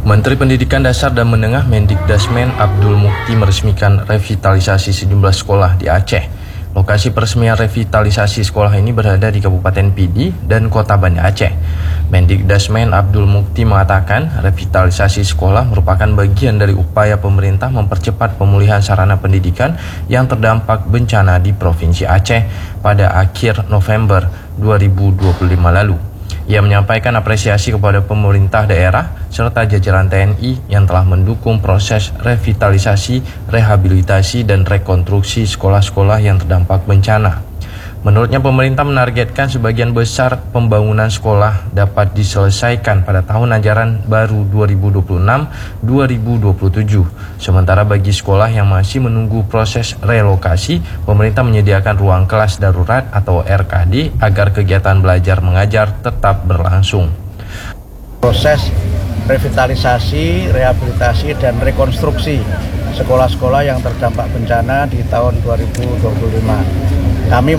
Menteri Pendidikan Dasar dan Menengah Mendikdasmen Abdul Mukti meresmikan revitalisasi sejumlah sekolah di Aceh. Lokasi peresmian revitalisasi sekolah ini berada di Kabupaten Pidi dan Kota Banda Aceh. Mendikdasmen Abdul Mukti mengatakan revitalisasi sekolah merupakan bagian dari upaya pemerintah mempercepat pemulihan sarana pendidikan yang terdampak bencana di Provinsi Aceh pada akhir November 2025 lalu. Ia menyampaikan apresiasi kepada pemerintah daerah serta jajaran TNI yang telah mendukung proses revitalisasi, rehabilitasi, dan rekonstruksi sekolah-sekolah yang terdampak bencana. Menurutnya pemerintah menargetkan sebagian besar pembangunan sekolah dapat diselesaikan pada tahun ajaran baru 2026-2027. Sementara bagi sekolah yang masih menunggu proses relokasi, pemerintah menyediakan ruang kelas darurat atau RKD agar kegiatan belajar mengajar tetap berlangsung. Proses revitalisasi, rehabilitasi, dan rekonstruksi sekolah-sekolah yang terdampak bencana di tahun 2025. Kami